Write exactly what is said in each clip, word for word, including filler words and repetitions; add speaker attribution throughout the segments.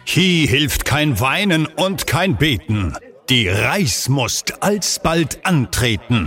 Speaker 1: Hier hilft kein Weinen und kein Beten. Die Reis musst alsbald antreten.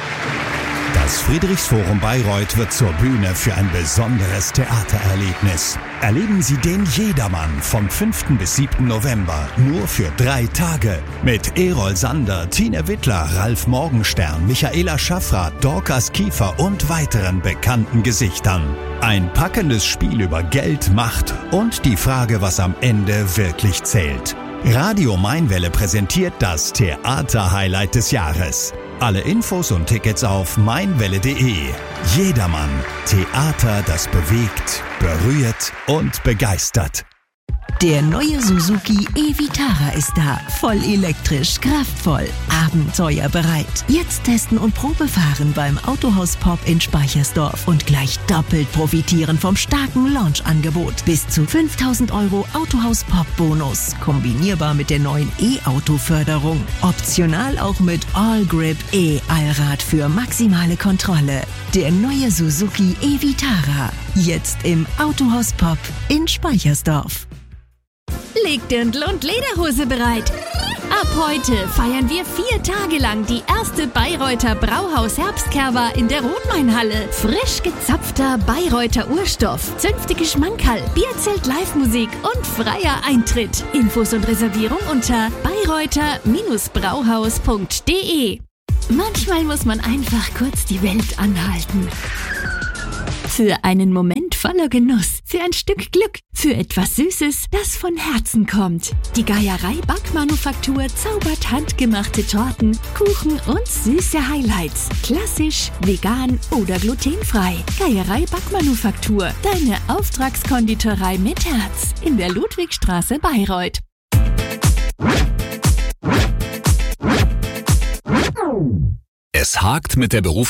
Speaker 1: Das Friedrichsforum Bayreuth wird zur Bühne für ein besonderes Theatererlebnis. Erleben Sie den Jedermann vom fünften bis siebten November nur für drei Tage. Mit Erol Sander, Tine Wittler, Ralf Morgenstern, Michaela Schaffrath, Dorcas Kiefer und weiteren bekannten Gesichtern. Ein packendes Spiel über Geld, Macht und die Frage, was am Ende wirklich zählt. Radio Mainwelle präsentiert das Theater-Highlight des Jahres. Alle Infos und Tickets auf mainwelle punkt de. Jedermann. Theater, das bewegt, berührt und begeistert.
Speaker 2: Der neue Suzuki e-Vitara ist da. Voll elektrisch, kraftvoll, abenteuerbereit. Jetzt testen und Probefahren beim Autohaus Pop in Speichersdorf und gleich doppelt profitieren vom starken Launch-Angebot. Bis zu fünftausend Euro Autohaus Pop Bonus. Kombinierbar mit der neuen E-Auto-Förderung. Optional auch mit All-Grip E-Allrad für maximale Kontrolle. Der neue Suzuki e-Vitara. Jetzt im Autohaus Pop in Speichersdorf.
Speaker 3: Leg Dirndl und Lederhose bereit. Ab heute feiern wir vier Tage lang die erste Bayreuther Brauhaus Herbstkerwa in der Rotmainhalle. Frisch gezapfter Bayreuther Urstoff, zünftige Schmankerl, Bierzelt, Live-Musik und freier Eintritt. Infos und Reservierung unter bayreuther Brauhaus punkt de. Manchmal muss man einfach kurz die Welt anhalten. Für einen Moment voller Genuss, für ein Stück Glück, für etwas Süßes, das von Herzen kommt. Die Geierei Backmanufaktur zaubert handgemachte Torten, Kuchen und süße Highlights. Klassisch, vegan oder glutenfrei. Geierei Backmanufaktur, deine Auftragskonditorei mit Herz. In der Ludwigstraße Bayreuth.
Speaker 4: Es hakt mit der Berufs